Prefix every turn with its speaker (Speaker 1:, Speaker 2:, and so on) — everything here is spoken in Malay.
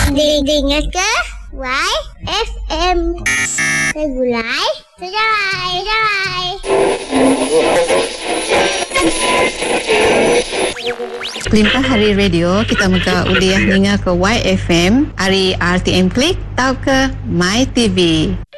Speaker 1: Dengar ke YFM. Segulai Sejarai.
Speaker 2: Limpah hari radio kita muka uliah ninga ke YFM hari RTM Klik tau ke My TV.